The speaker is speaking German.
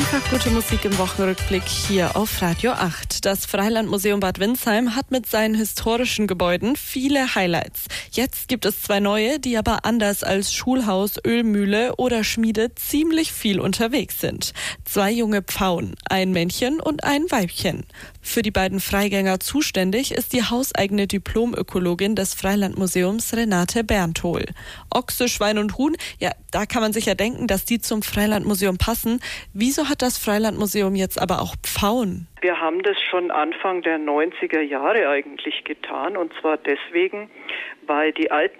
Einfach gute Musik im Wochenrückblick hier auf Radio 8. Das Freilandmuseum Bad Windsheim hat mit seinen historischen Gebäuden viele Highlights. Jetzt gibt es 2 neue, die aber anders als Schulhaus, Ölmühle oder Schmiede ziemlich viel unterwegs sind. 2 junge Pfauen, ein Männchen und ein Weibchen. Für die beiden Freigänger zuständig ist die hauseigene Diplomökologin des Freilandmuseums Renate Bernthol. Ochse, Schwein und Huhn, ja, da kann man sich ja denken, dass die zum Freilandmuseum passen. Wieso hat das Freilandmuseum jetzt aber auch Pfauen? Wir haben das schon Anfang der 90er Jahre eigentlich getan, und zwar deswegen, weil die alten